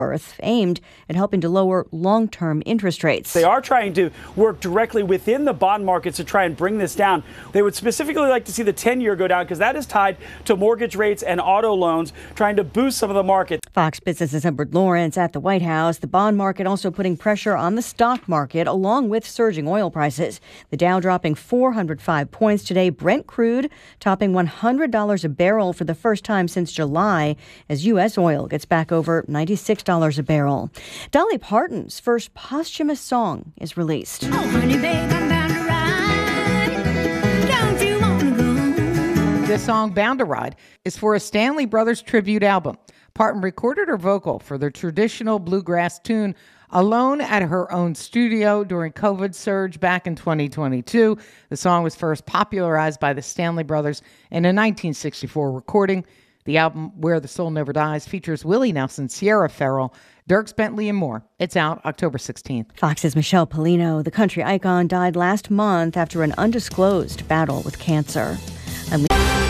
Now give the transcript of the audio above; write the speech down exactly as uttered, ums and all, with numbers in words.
Earth, aimed at helping to lower long-term interest rates. They are trying to work directly within the bond markets to try and bring this down. They would specifically like to see the ten-year go down because that is tied to mortgage rates and auto loans, trying to boost some of the market. Fox Business's Edward Lawrence at the White House. The bond market also putting pressure on the stock market, along with surging oil prices. The Dow dropping four hundred five points today. Brent crude topping one hundred dollars a barrel for the first time since July, as U S oil gets back over ninety-six dollars a barrel. Dolly Parton's first posthumous song is released. Oh, honey, babe, I'm bound to ride. Don't you wanna go? This song, Bound to Ride, is for a Stanley Brothers tribute album. Parton recorded her vocal for their traditional bluegrass tune alone at her own studio during COVID surge back in twenty twenty-two. The song was first popularized by the Stanley Brothers in a nineteen sixty-four recording. The album, Where the Soul Never Dies, features Willie Nelson, Sierra Farrell, Dierks Bentley, and more. It's out October sixteenth. Fox's Michelle Polino, the country icon, died last month after an undisclosed battle with cancer. I'm